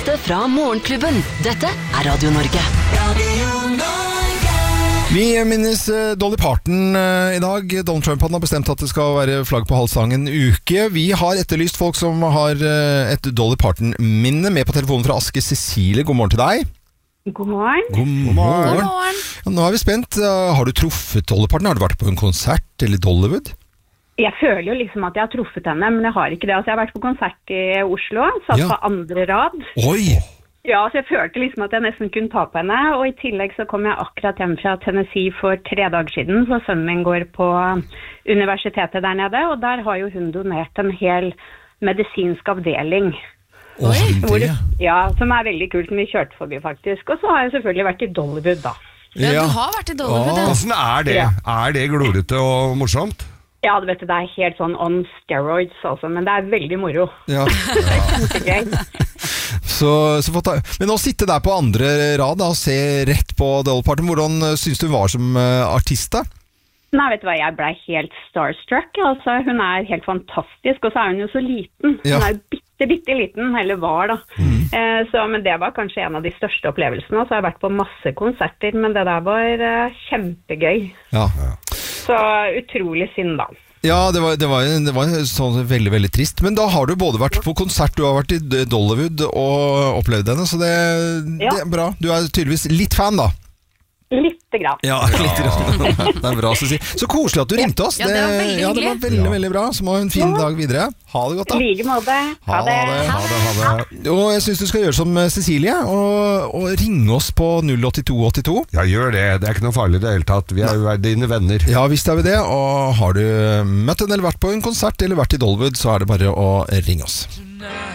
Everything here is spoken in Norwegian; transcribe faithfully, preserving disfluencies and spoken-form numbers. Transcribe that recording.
beste fra Morgenklubben. Dette er Radio Norge. Radio Norge. Vi minnes Dolly Parton i dag. Donald Trump har bestemt at det skal være flagg på halvsang en uke. Vi har etterlyst folk som har et Dolly Parton-minne med på telefonen fra Aske Cecilie. God morgen til deg. God morgen. God morgen. God morgen. Ja, nå er vi spent. Har du truffet Dolly Parton? Har du vært på en konsert eller Dollywood? Jeg føler jo liksom at jeg har truffet henne, men jeg har ikke det. Altså, jeg har vært på konsert i Oslo, satt Ja. på andre rad. Oi! Ja, så jeg følte liksom at jeg nesten kunne ta på henne, og i tillegg så kom jeg akkurat hjem fra Tennessee for tre dager siden, for sønnen min går på universitetet der nede, og der har jo hun donert en hel medisinsk avdeling. Oi, Hvor det. det, ja, som er veldig kult, som vi kjørte forbi faktisk. Og så har jeg selvfølgelig vært i Dollywood da. Ja, Ja. du har vært i Dollywood, ja. Hvordan er det? Ja. Er det glorete og morsomt? Ja, du vet det, det er helt sånn on steroids altså, men det er veldig moro. Ja. Kjempegøy. Så, så få ta. Men å sitte der på andre rad da, og se rett på Dolly Parton, hvordan synes du hun var som uh, artist da? Nei, vet du hva, jeg ble helt starstruck. Altså, hun er helt fantastisk, og så er hun jo så liten. Ja. Hun er jo bitte, bitte liten, eller var da. Mm. Eh, så, men det var kanskje en av de største opplevelsene. Så har jeg vært på masse konserter, men det der var eh, kjempegøy. Ja. Så utrolig synd da. Ja, det var, det var, det var sånn veldig, veldig trist. Men da har du både vært på konsert, du har vært i Dollywood og opplevd henne, så det, Ja. det er bra. Du er tydeligvis litt fan da. Lite grann. Ja, litt grann. Det er bra å si. Så koselig at du ringte oss. Ja, det var veldig ja, det var hyggelig. veldig, veldig bra. Så må ha en fin dag videre. Ha det godt da. I like måte. Ha det. Ha det, ha det. Og jeg synes du skal gjøre som Cecilie, og, og ringe oss på null åtte to åtte to. Ja, gjør det. Det er ikke noe farlig i det hele tatt. Vi er jo dine venner. Ja, visst er vi det. Og har du møtt en eller vært på en konsert eller vært i Dollywood, så er det bare å ringe oss.